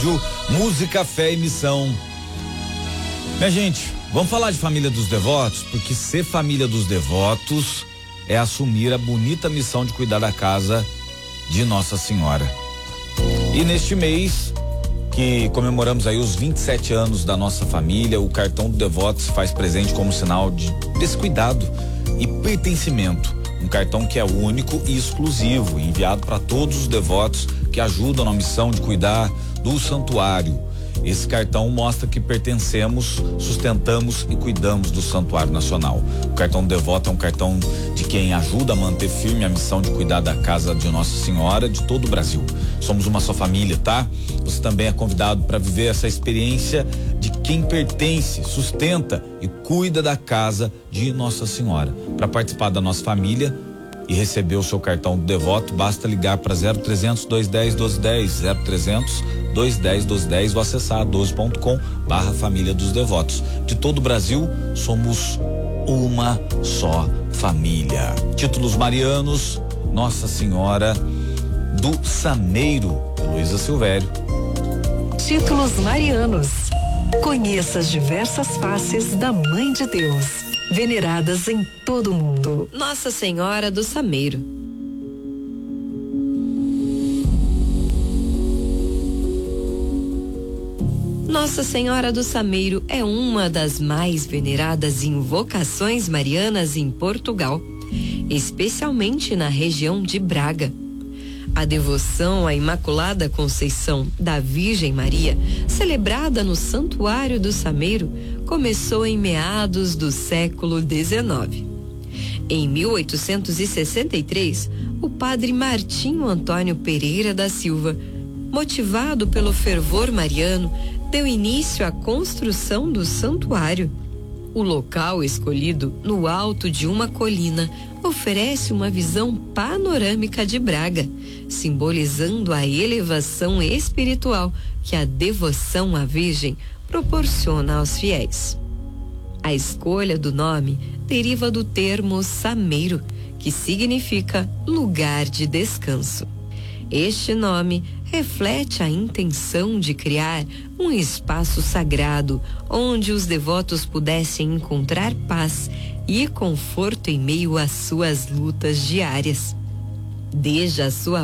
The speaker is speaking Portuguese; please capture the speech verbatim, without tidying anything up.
Música, Fé e Missão. Minha gente, vamos falar de família dos devotos, porque ser família dos devotos é assumir a bonita missão de cuidar da casa de Nossa Senhora. E neste mês, que comemoramos aí os vinte e sete anos da nossa família, o cartão do devoto se faz presente como sinal de desse cuidado e pertencimento. Um cartão que é único e exclusivo, enviado para todos os devotos que ajudam na missão de cuidar do santuário. Esse cartão mostra que pertencemos, sustentamos e cuidamos do Santuário Nacional. O cartão do devoto é um cartão de quem ajuda a manter firme a missão de cuidar da casa de Nossa Senhora de todo o Brasil. Somos uma só família, tá? Você também é convidado para viver essa experiência de quem pertence, sustenta e cuida da casa de Nossa Senhora. Para participar da nossa família e receber o seu cartão do devoto, basta ligar para zero trezentos, dois dez, doze dez, zero trezentos, dois dez, doze dez ou acessar doze ponto com barra família dos devotos. De todo o Brasil, somos uma só família. Títulos marianos, Nossa Senhora do Sameiro, Luísa Silvério. Títulos marianos. Conheça as diversas faces da Mãe de Deus, veneradas em todo o mundo. Nossa Senhora do Sameiro. Nossa Senhora do Sameiro é uma das mais veneradas invocações marianas em Portugal, especialmente na região de Braga. A devoção à Imaculada Conceição da Virgem Maria, celebrada no Santuário do Sameiro, começou em meados do século dezenove. Em mil oitocentos e sessenta e três, o padre Martinho Antônio Pereira da Silva, motivado pelo fervor mariano, deu início à construção do santuário. O local escolhido, no alto de uma colina, oferece uma visão panorâmica de Braga, simbolizando a elevação espiritual que a devoção à Virgem proporciona aos fiéis. A escolha do nome deriva do termo sameiro, que significa lugar de descanso. Este nome reflete a intenção de criar um espaço sagrado onde os devotos pudessem encontrar paz e conforto em meio às suas lutas diárias. Desde a sua